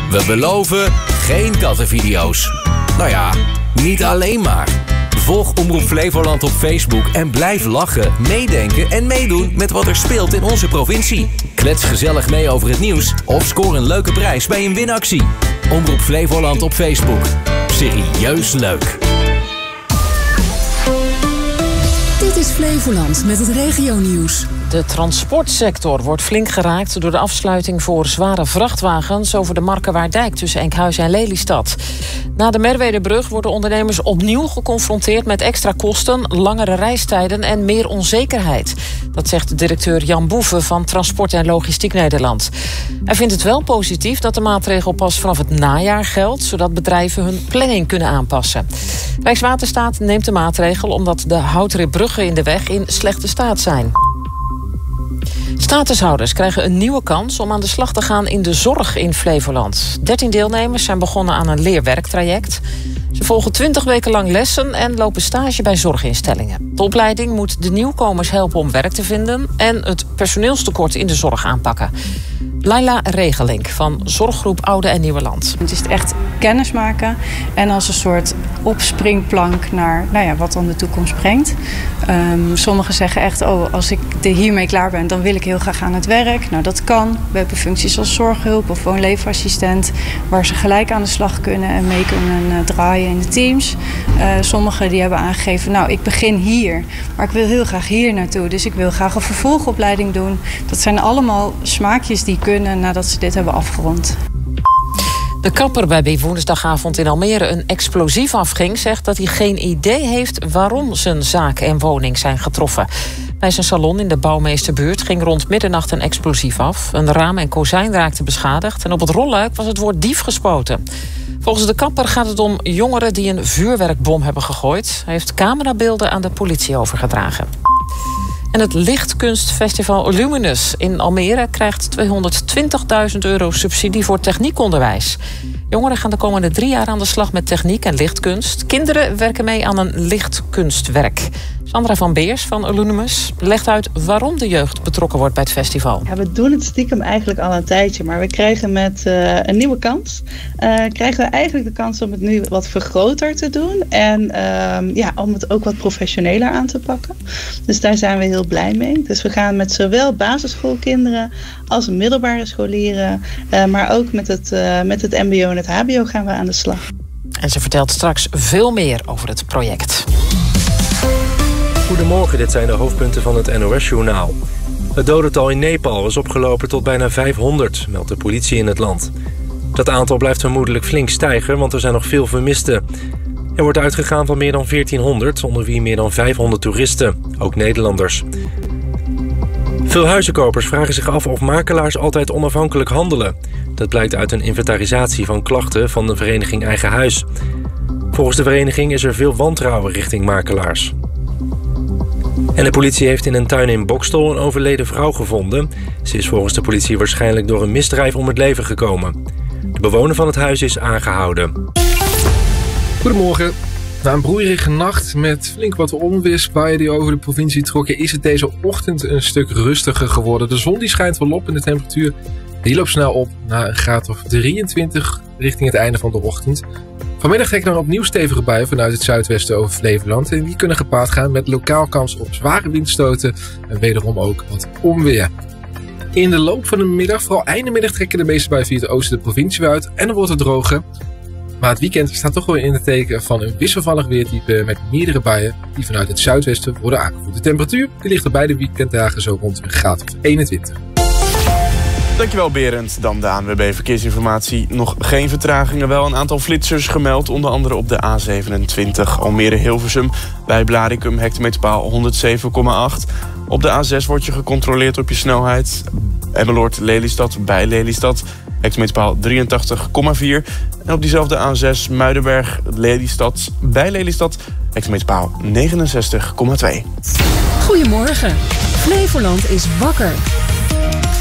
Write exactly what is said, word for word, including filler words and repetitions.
We beloven geen kattenvideo's. Nou ja, niet alleen maar. Volg Omroep Flevoland op Facebook en blijf lachen, meedenken en meedoen met wat er speelt in onze provincie. Klets gezellig mee over het nieuws of scoor een leuke prijs bij een winactie. Omroep Flevoland op Facebook. Serieus leuk. Dit is Flevoland met het regionieuws. De transportsector wordt flink geraakt door de afsluiting voor zware vrachtwagens over de Markewaardijk tussen Enkhuizen en Lelystad. Na de Merwedebrug worden ondernemers opnieuw geconfronteerd met extra kosten, langere reistijden en meer onzekerheid. Dat zegt directeur Jan Boeven van Transport en Logistiek Nederland. Hij vindt het wel positief dat de maatregel pas vanaf het najaar geldt, zodat bedrijven hun planning kunnen aanpassen. Rijkswaterstaat neemt de maatregel omdat de houten bruggen in de weg in slechte staat zijn. Statushouders krijgen een nieuwe kans om aan de slag te gaan in de zorg in Flevoland. dertien deelnemers zijn begonnen aan een leerwerktraject. Ze volgen twintig weken lang lessen en lopen stage bij zorginstellingen. De opleiding moet de nieuwkomers helpen om werk te vinden en het personeelstekort in de zorg aanpakken. Laila Regelink van Zorggroep Oude en Nieuwe Land. Het is echt kennis maken en als een soort opspringplank naar nou ja, wat dan de toekomst brengt. Um, sommigen zeggen echt, oh, als ik hiermee klaar ben, dan wil ik heel graag aan het werk. Nou, dat kan. We hebben functies als zorghulp of woonleefassistent, waar ze gelijk aan de slag kunnen en mee kunnen uh, draaien in de teams. Uh, sommigen die hebben aangegeven, nou, ik begin hier, maar ik wil heel graag hier naartoe. Dus ik wil graag een vervolgopleiding doen. Dat zijn allemaal smaakjes die kunnen nadat ze dit hebben afgerond. De kapper bij wie woensdagavond in Almere een explosief afging, zegt dat hij geen idee heeft waarom zijn zaak en woning zijn getroffen. Bij zijn salon in de Bouwmeesterbuurt ging rond middernacht een explosief af. Een raam en kozijn raakten beschadigd en op het rolluik was het woord dief gespoten. Volgens de kapper gaat het om jongeren die een vuurwerkbom hebben gegooid. Hij heeft camerabeelden aan de politie overgedragen. En het Lichtkunstfestival Luminous in Almere krijgt tweehonderdtwintigduizend euro subsidie voor techniekonderwijs. Jongeren gaan de komende drie jaar aan de slag met techniek en lichtkunst. Kinderen werken mee aan een lichtkunstwerk. Sandra van Beers van Luminous legt uit waarom de jeugd betrokken wordt bij het festival. Ja, we doen het stiekem eigenlijk al een tijdje, maar we krijgen met uh, een nieuwe kans. Uh, krijgen we eigenlijk de kans om het nu wat vergroter te doen en uh, ja, om het ook wat professioneler aan te pakken. Dus daar zijn we heel blij mee. Dus we gaan met zowel basisschoolkinderen als middelbare scholieren, uh, maar ook met het, uh, met het mbo en het hbo gaan we aan de slag. En ze vertelt straks veel meer over het project. Goedemorgen, dit zijn de hoofdpunten van het N O S-journaal. Het dodental in Nepal is opgelopen tot bijna vijfhonderd, meldt de politie in het land. Dat aantal blijft vermoedelijk flink stijgen, want er zijn nog veel vermisten. Er wordt uitgegaan van meer dan veertienhonderd, onder wie meer dan vijfhonderd toeristen, ook Nederlanders. Veel huizenkopers vragen zich af of makelaars altijd onafhankelijk handelen. Dat blijkt uit een inventarisatie van klachten van de vereniging Eigen Huis. Volgens de vereniging is er veel wantrouwen richting makelaars. En de politie heeft in een tuin in Boxtel een overleden vrouw gevonden. Ze is volgens de politie waarschijnlijk door een misdrijf om het leven gekomen. De bewoner van het huis is aangehouden. Goedemorgen. Na een broeierige nacht met flink wat onweersbuien die over de provincie trokken, is het deze ochtend een stuk rustiger geworden. De zon die schijnt wel op en de temperatuur die loopt snel op naar een graad of drieëntwintig richting het einde van de ochtend. Vanmiddag trekken er opnieuw stevige buien vanuit het zuidwesten over Flevoland. En die kunnen gepaard gaan met lokaal kans op zware windstoten en wederom ook wat onweer. In de loop van de middag, vooral einde middag, trekken de meeste buien via het oosten de provincie weer uit. En dan wordt het droger. Maar het weekend staat toch wel in het teken van een wisselvallig weertype met meerdere buien die vanuit het zuidwesten worden aangevoerd. De temperatuur die ligt er beide weekenddagen zo rond een graad of eenentwintig. Dankjewel Berend. Dan de A N W B Verkeersinformatie. Nog geen vertragingen, wel een aantal flitsers gemeld. Onder andere op de A zevenentwintig Almere-Hilversum. Bij Blaricum hectometerpaal honderdzeven komma acht. Op de A zes word je gecontroleerd op je snelheid. Emmeloord-Lelystad bij Lelystad. Hectometerpaal drieëntachtig komma vier. En op diezelfde A zes Muidenberg-Lelystad bij Lelystad. Hectometerpaal negenenzestig komma twee. Goedemorgen. Flevoland is wakker.